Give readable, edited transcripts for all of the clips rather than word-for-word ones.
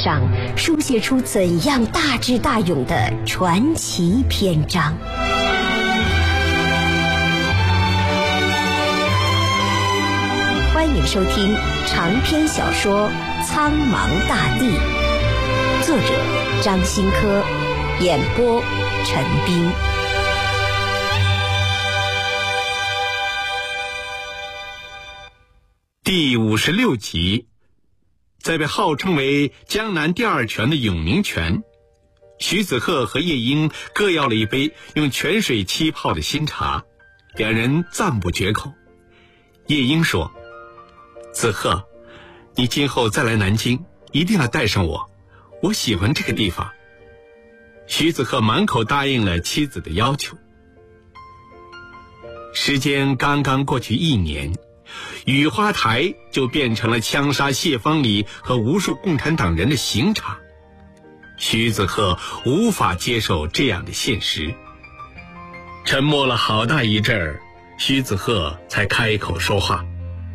上书写出怎样大智大勇的传奇篇章。欢迎收听长篇小说《苍茫大地》，作者张新科，演播陈斌。 第56集，在被号称为江南第二泉的永明泉，徐子鹤和叶英各要了一杯用泉水沏泡的新茶，两人赞不绝口。叶英说：“子鹤，你今后再来南京一定要带上我，我喜欢这个地方。”徐子鹤满口答应了妻子的要求。时间刚刚过去1年，雨花台就变成了枪杀谢方礼和无数共产党人的刑场。徐子鹤无法接受这样的现实，沉默了好大一阵儿，徐子鹤才开口说话：“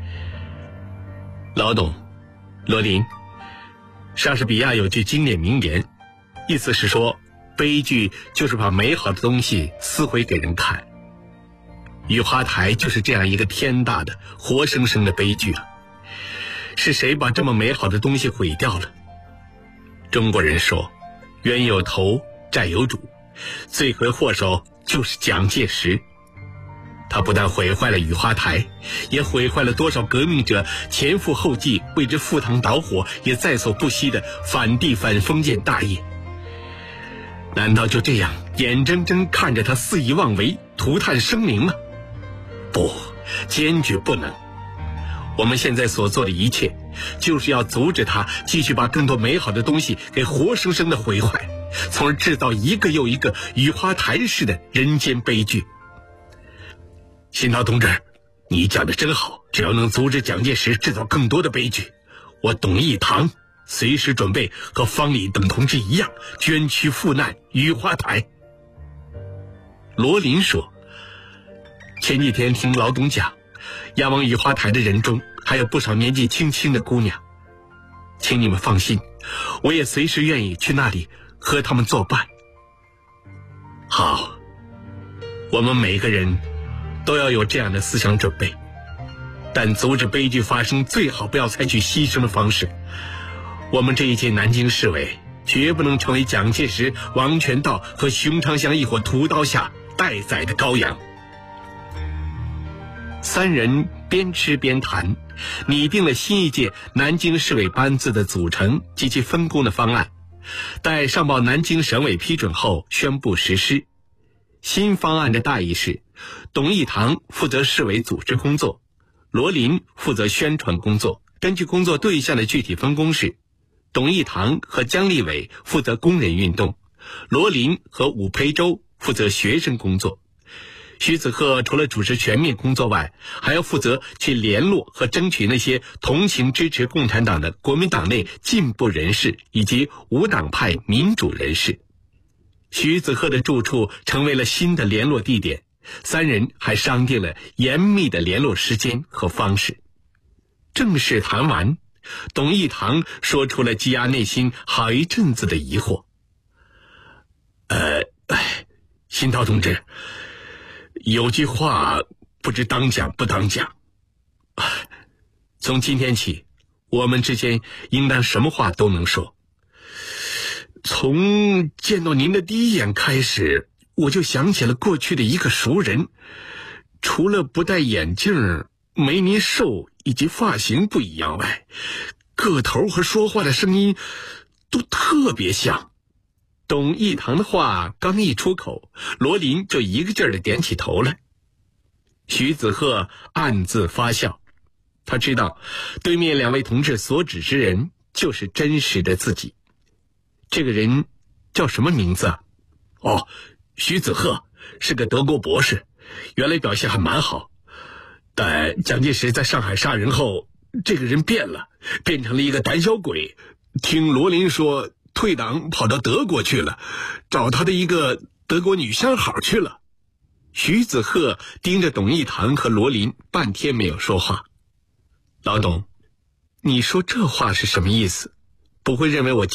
老董，罗琳，莎士比亚有句经典名言，意思是说，悲剧就是把美好的东西撕毁给人看。雨花台就是这样一个天大的活生生的悲剧啊！是谁把这么美好的东西毁掉了？中国人说，冤有头，债有主，罪魁祸首就是蒋介石。他不但毁坏了雨花台，也毁坏了多少革命者前赴后继为之赴汤蹈火也在所不惜的反帝反封建大业。难道就这样眼睁睁看着他肆意妄为，涂炭生灵吗？不，坚决不能。我们现在所做的一切，就是要阻止他继续把更多美好的东西给活生生的毁坏，从而制造一个又一个雨花台式的人间悲剧。新涛同志，你讲的真好，只要能阻止蒋介石制造更多的悲剧，我董一堂随时准备和方礼等同志一样捐躯赴难雨花台。罗琳说：“前几天听老董讲，押往雨花台的人中还有不少年纪轻轻的姑娘，请你们放心，我也随时愿意去那里和他们作伴。”好，我们每个人都要有这样的思想准备，但阻止悲剧发生，最好不要采取牺牲的方式。我们这一届南京市委绝不能成为蒋介石、王全道和熊长祥一伙屠刀下待宰的羔羊。三人边吃边谈，拟定了新一届南京市委班子的组成及其分工的方案，待上报南京省委批准后宣布实施。新方案的大意是，董一堂负责市委组织工作，罗琳负责宣传工作。根据工作对象的具体分工是，董一堂和姜立伟负责工人运动，罗琳和伍培洲负责学生工作。徐子鹤除了主持全面工作外，还要负责去联络和争取那些同情支持共产党的国民党内进步人士以及无党派民主人士。徐子鹤的住处成为了新的联络地点，三人还商定了严密的联络时间和方式。正式谈完，董一堂说出了积压内心好一阵子的疑惑：“新涛同志，有句话不知当讲不当讲。从今天起，我们之间应当什么话都能说。从见到您的第一眼开始，我就想起了过去的一个熟人，除了不戴眼镜、没您瘦以及发型不一样外，个头和说话的声音都特别像。”董一堂的话刚一出口，罗琳就一个劲儿地点起头来。徐子鹤暗自发笑，他知道对面两位同志所指之人就是真实的自己。这个人叫什么名字啊？哦，徐子鹤，是个德国博士，原来表现还蛮好，但蒋介石在上海杀人后，这个人变了，变成了一个胆小鬼。听罗琳说，退党跑到德国去了，找他的一个德国女相好去了。徐子鹤盯着董一堂和罗琳，半天没有说话。老董，你说这话是什么意思？不会认为我